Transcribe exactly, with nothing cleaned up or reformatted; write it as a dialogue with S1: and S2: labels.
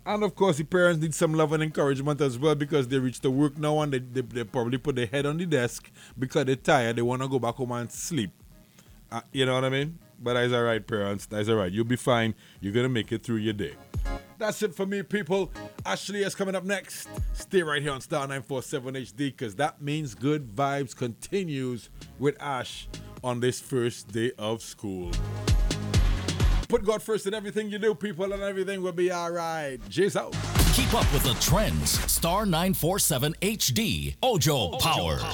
S1: And of course, the parents need some love and encouragement as well because they reach the work now and they, they, they probably put their head on the desk because they're tired. They want to go back home and sleep. Uh, you know what I mean? But that's all right, parents. That's all right. You'll be fine. You're going to make it through your day. That's it for me, people. Ashley is coming up next. Stay right here on Star nine four seven H D because that means Good Vibes continues with Ash on this first day of school. Put God first in everything you do, people, and everything will be all right. Jay's out.
S2: Keep up with the trends. Star nine four seven H D. Ojo Power.